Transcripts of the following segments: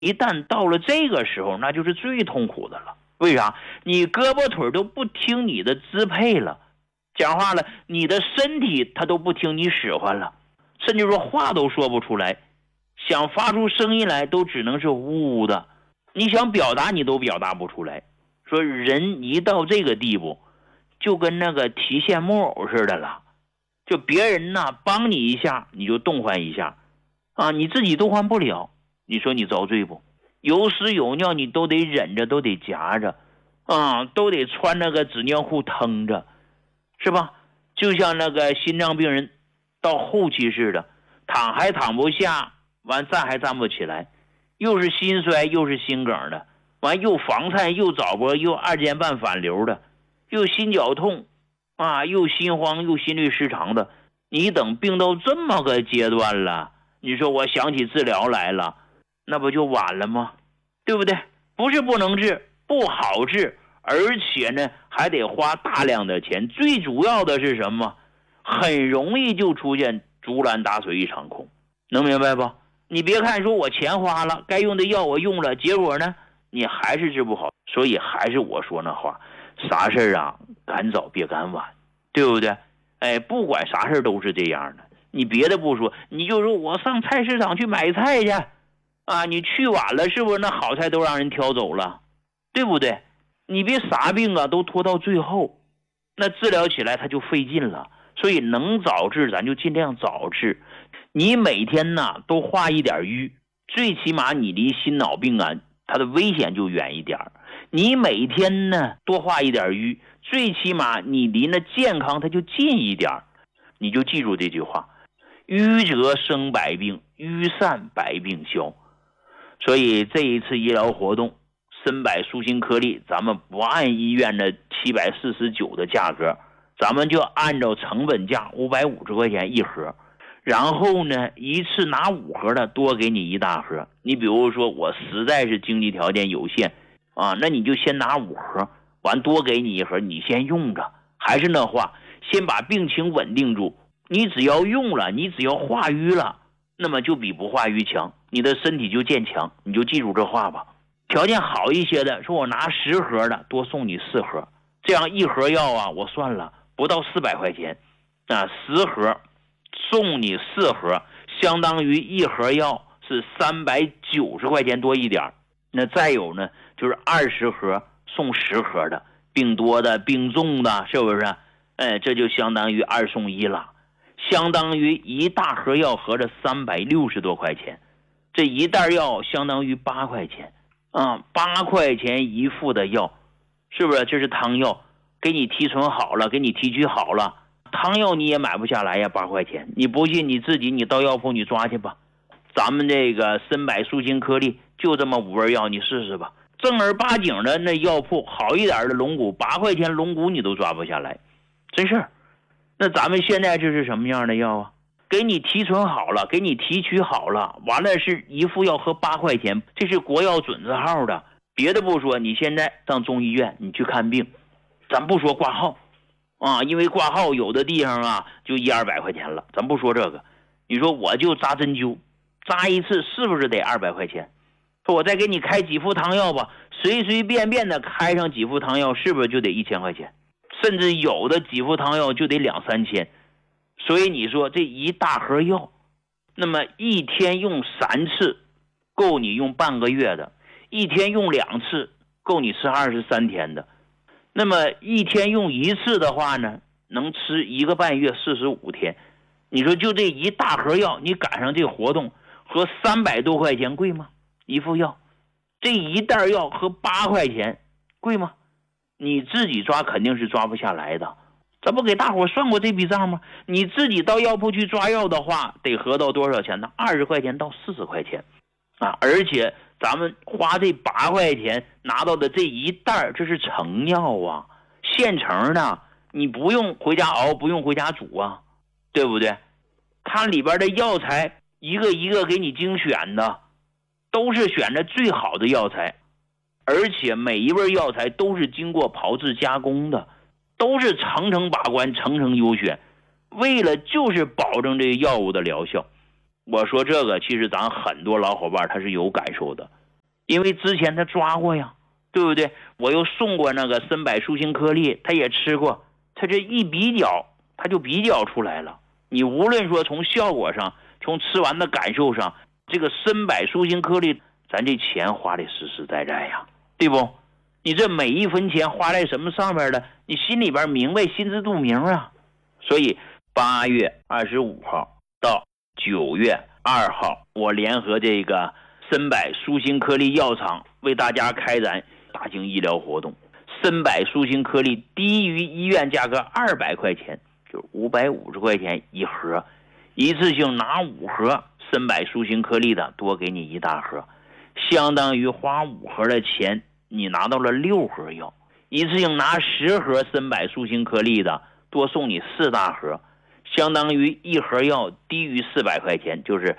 一旦到了这个时候，那就是最痛苦的了。为啥？你胳膊腿都不听你的支配了，讲话了，你的身体它都不听你使唤了，甚至说话都说不出来，想发出声音来都只能是呜呜的，你想表达你都表达不出来。说人一到这个地步，就跟那个提线木偶似的了，就别人呢帮你一下你就动换一下啊，你自己动换不了，你说你遭罪不？有屎有尿你都得忍着，都得夹着啊，都得穿那个纸尿裤腾着，是吧？就像那个心脏病人到后期似的，躺还躺不下，完站还站不起来，又是心衰又是心梗的，完又房颤又早搏又二尖瓣反流的，又心绞痛啊，又心慌又心律失常的。你等病到这么个阶段了，你说我想起治疗来了，那不就晚了吗？对不对？不是不能治，不好治，而且呢还得花大量的钱。最主要的是什么？很容易就出现竹篮打水一场空，能明白不？你别看说我钱花了，该用的药我用了，结果呢你还是治不好。所以还是我说那话，啥事啊赶早别赶晚，对不对？哎，不管啥事都是这样的。你别的不说，你就说我上菜市场去买菜去啊，你去晚了是不是那好菜都让人挑走了，对不对？你别啥病啊都拖到最后，那治疗起来它就费劲了。所以能早治咱就尽量早治。你每天呢都化一点瘀，最起码你离心脑病啊它的危险就远一点。你每天呢多化一点瘀，最起码你离那健康它就近一点。你就记住这句话，瘀则生百病，瘀散百病消。所以这一次医疗活动参百舒心颗粒，咱们不按医院的749的价格，咱们就按照成本价550块钱一盒。然后呢一次拿5盒的，多给你一大盒。你比如说我实在是经济条件有限啊，那你就先拿5盒，完多给你一盒，你先用着。还是那话，先把病情稳定住，你只要用了，你只要化瘀了，那么就比不化瘀强，你的身体就渐强。你就记住这话吧。条件好一些的，说我拿10盒的，多送你4盒，这样一盒药啊，我算了不到400块钱啊，10盒送你4盒，相当于一盒药是390块钱多一点。那再有呢就是20盒送10盒的，病多的病重的，是不是？哎，这就相当于2送1了，相当于一大盒药合着360多块钱。这一袋药相当于8块钱啊，8块钱一副的药，是不是？这是汤药，给你提纯好了，给你提取好了。汤药你也买不下来呀，8块钱。你不信你自己你到药铺你抓去吧。咱们这个参百舒心颗粒就这么5味药，你试试吧。正儿八经的那药铺好一点的龙骨，8块钱龙骨你都抓不下来，真是。那咱们现在这是什么样的药啊？给你提纯好了，给你提取好了，完了是一副药合8块钱，这是国药准字号的。别的不说，你现在上中医院你去看病，咱不说挂号啊，因为挂号有的地方啊就100-200块钱了，咱不说这个。你说我就扎针灸，扎一次是不是得200块钱？说我再给你开几副汤药吧，随随便便的开上几副汤药，是不是就得1000块钱？甚至有的几副汤药就得2-3千。所以你说这一大盒药，那么一天用3次够你用半个月的，一天用2次够你吃23天的，那么一天用1次的话呢，能吃1个半月45天。你说就这一大盒药，你赶上这活动和300多块钱贵吗？一副药，这一袋药和8块钱贵吗？你自己抓肯定是抓不下来的。咱不给大伙算过这笔账吗？你自己到药铺去抓药的话，得合到多少钱呢？20块钱到40块钱啊！而且咱们花这8块钱拿到的这一袋，这是成药啊，现成的，你不用回家熬，不用回家煮啊，对不对？它里边的药材一个一个给你精选的，都是选的最好的药材，而且每一味药材都是经过炮制加工的，都是层层把关，层层优选，为了就是保证这个药物的疗效。我说这个其实咱很多老伙伴他是有感受的因为之前他抓过呀，对不对？我又送过那个参柏舒心颗粒，他也吃过，他这一比较，他就比较出来了。你无论说从效果上，从吃完的感受上，这个参柏舒心颗粒，咱这钱花的实实在在呀，对不？你这每一分钱花在什么上面了，你心里边明白，心知肚明啊。所以8月25号到9月2号，我联合这个参柏舒心颗粒药厂为大家开展大型医疗活动。参柏舒心颗粒低于医院价格200块钱，就是550块钱一盒，一次性拿5盒参柏舒心颗粒的，多给你1大盒，相当于花5盒的钱，你拿到了6盒药。一次性拿10盒参柏舒心颗粒的，多送你4大盒，相当于一盒药低于400块钱，就是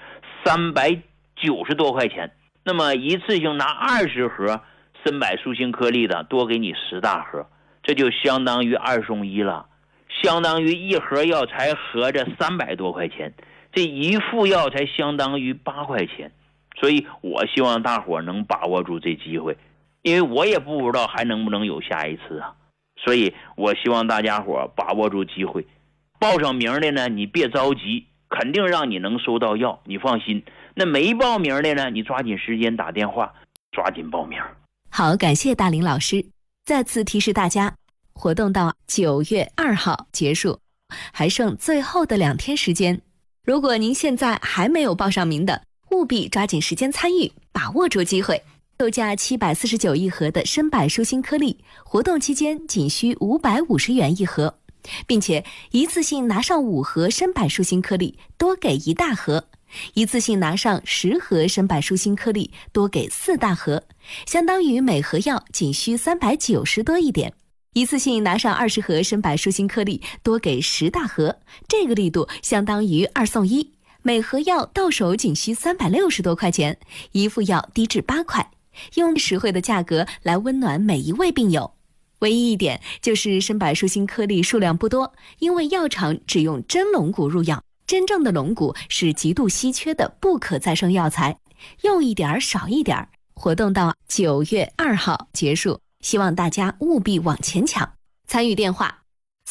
390多块钱。那么一次性拿20盒参柏舒心颗粒的，多给你10大盒，这就相当于2送1了，相当于一盒药才合着300多块钱，这一副药才相当于8块钱。所以我希望大伙能把握住这机会，因为我也不知道还能不能有下一次啊。所以我希望大家伙把握住机会，报上名的呢，你别着急，肯定让你能收到药，你放心。那没报名的呢，你抓紧时间打电话，抓紧报名。 好，感谢大林老师。再次提示大家，活动到9月2号结束，还剩最后的2天时间。如果您现在还没有报上名的，务必抓紧时间参与，把握住机会。售价749一盒的参柏舒心颗粒，活动期间仅需550元一盒，并且一次性拿上5盒参柏舒心颗粒，多给1大盒；一次性拿上10盒参柏舒心颗粒，多给4大盒，相当于每盒药仅需390多一点。一次性拿上20盒参柏舒心颗粒，多给10大盒，这个力度相当于2送1，每盒药到手仅需360多块钱，一副药低至8块，用实惠的价格来温暖每一位病友。唯一一点就是参柏舒心颗粒数量不多，因为药厂只用真龙骨入药，真正的龙骨是极度稀缺的不可再生药材，用一点少一点。活动到9月2号结束，希望大家务必往前抢。参与电话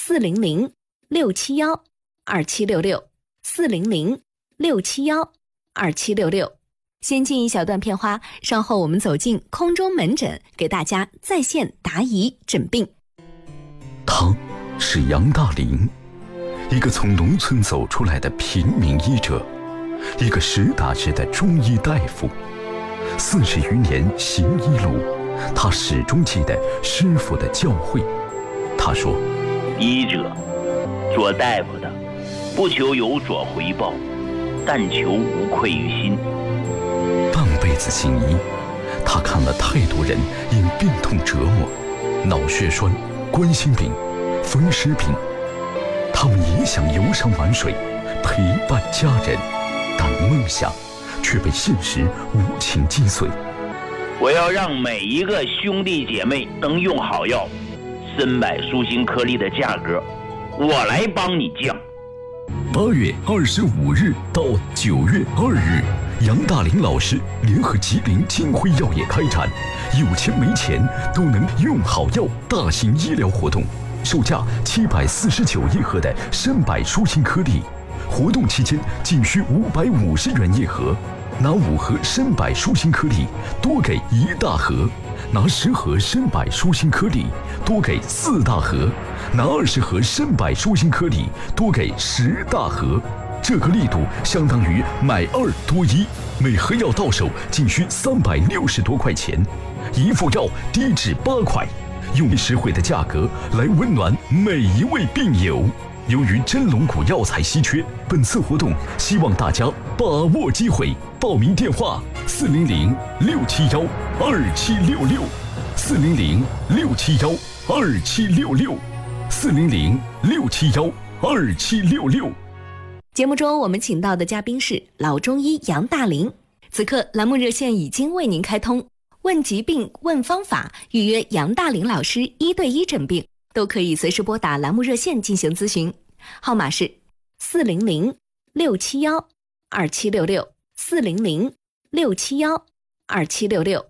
400-671-2766，400-671-2766。先进一小段片花，稍后我们走进空中门诊，给大家在线答疑诊病。 他是杨大林，一个从农村走出来的平民医者，一个实打实的中医大夫。40余年行医路，他始终记得师傅的教诲。他说： 医者，做大夫的，不求有所回报，但求无愧于心。 半辈子行医，他看了太多人因病痛折磨，脑血栓、冠心病、风湿病，他们也想游山玩水，陪伴家人，但梦想却被现实无情击碎。 我要让每一个兄弟姐妹能用好药，参柏舒心颗粒的价格，我来帮你降。 8月25日到9月2日，杨大林老师联合吉林金辉药业开展有钱没钱都能用好药大型医疗活动，售价749一盒的参柏舒心颗粒，活动期间仅需550元一盒，拿5盒参柏舒心颗粒，多给1大盒；拿10盒参柏舒心颗粒，多给4大盒；拿20盒参柏舒心颗粒，多给10大盒。这个力度相当于买2多1，每盒药到手仅需360多块钱，一副药低至8块，用实惠的价格来温暖每一位病友。由于真龙骨药材稀缺，本次活动希望大家把握机会。报名电话：400-671-2766，400-671-2766，400-671-2766。 节目中我们请到的嘉宾是老中医杨大林。此刻栏目热线已经为您开通，问疾病问方法，预约杨大林老师1对1诊病，都可以随时拨打栏目热线进行咨询，号码是400-671-2766，400-671-2766。